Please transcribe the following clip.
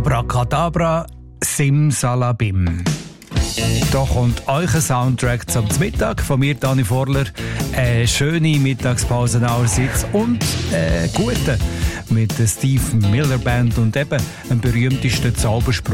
Abracadabra, Simsalabim. Da kommt euch ein Soundtrack zum Mittag von mir, Dani Vorler. Eine schöne Mittagspause allerseits und gute mit der Steve Miller Band und eben einem berühmtesten Zauberspruch